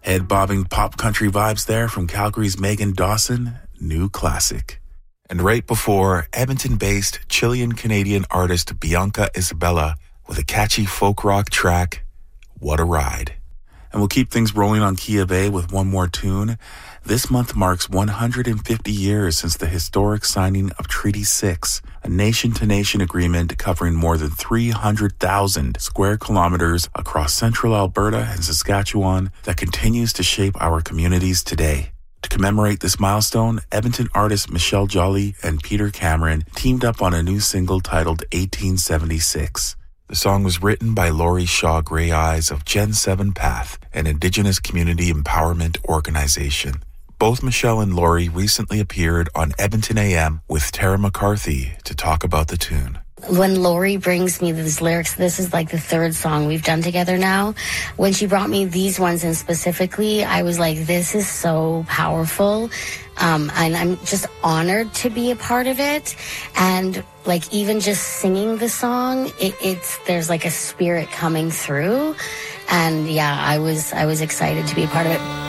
Head-bobbing pop country vibes there from Calgary's Megan Dawson, New Classic. And right before, Edmonton-based Chilean-Canadian artist Bianca Isabella with a catchy folk rock track, What a Ride. And we'll keep things rolling on Key of A with one more tune. This month marks 150 years since the historic signing of Treaty 6, a nation-to-nation agreement covering more than 300,000 square kilometers across central Alberta and Saskatchewan that continues to shape our communities today. To commemorate this milestone, Edmonton artists Michelle Jolly and Peter Cameron teamed up on a new single titled 1876. The song was written by Laurie Shaw Grey Eyes of Gen 7 Path, an Indigenous community empowerment organization. Both Michelle and Laurie recently appeared on Edmonton AM with Tara McCarthy to talk about the tune. When Laurie brings me these lyrics, this is like the third song we've done together now. When she brought me these ones in specifically, I was like, this is so powerful. And I'm just honored to be a part of it. And like even just singing the song, there's like a spirit coming through. And yeah, I was excited to be a part of it.